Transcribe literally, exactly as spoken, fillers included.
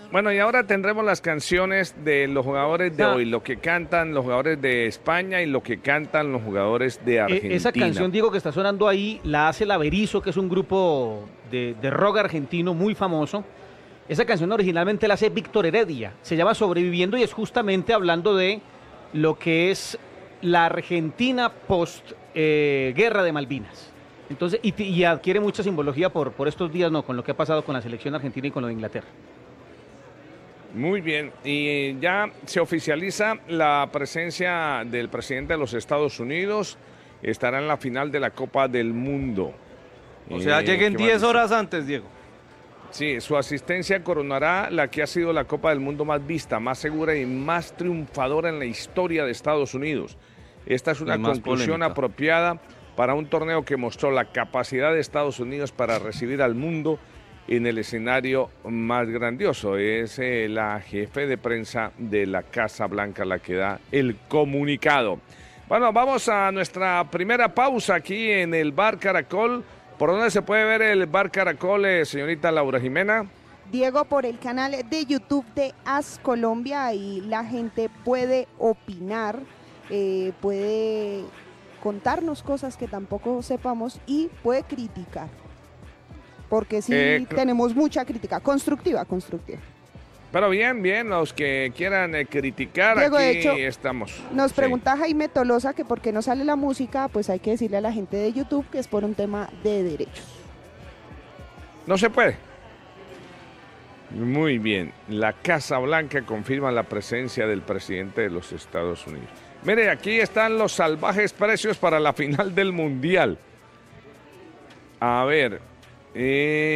Bueno, y ahora tendremos las canciones de los jugadores de Ah. hoy, lo que cantan los jugadores de España y lo que cantan los jugadores de Argentina. Eh, esa canción, Diego, que está sonando ahí, la hace La Berizo, que es un grupo de, de rock argentino muy famoso. Esa canción originalmente la hace Víctor Heredia, se llama Sobreviviendo y es justamente hablando de lo que es la Argentina post eh, guerra de Malvinas. Entonces, y, y adquiere mucha simbología por, por estos días, no, con lo que ha pasado con la selección argentina y con lo de Inglaterra. Muy bien, y ya se oficializa la presencia del presidente de los Estados Unidos, estará en la final de la Copa del Mundo. O sea, Eh, lleguen ¿qué más diez dice? horas antes, Diego. Sí, su asistencia coronará la que ha sido la Copa del Mundo más vista, más segura y más triunfadora en la historia de Estados Unidos. Esta es una Y más conclusión polémica. apropiada para un torneo que mostró la capacidad de Estados Unidos para recibir al mundo en el escenario más grandioso. Es eh, la jefe de prensa de la Casa Blanca la que da el comunicado. Bueno, vamos a nuestra primera pausa aquí en el Bar Caracol. ¿Por dónde se puede ver el Bar Caracol, eh, señorita Laura Jimena? Diego, por el canal de YouTube de As Colombia, y la gente puede opinar, eh, puede contarnos cosas que tampoco sepamos y puede criticar. Porque sí Eh, cl- tenemos mucha crítica, constructiva, constructiva. Pero bien, bien, los que quieran eh, criticar, Diego, aquí de hecho, estamos. Nos Sí. pregunta Jaime Tolosa que por qué no sale la música, pues hay que decirle a la gente de YouTube que es por un tema de derechos. No se puede. Muy bien, la Casa Blanca confirma la presencia del presidente de los Estados Unidos. Mire, aquí están los salvajes precios para la final del Mundial. A ver, eh...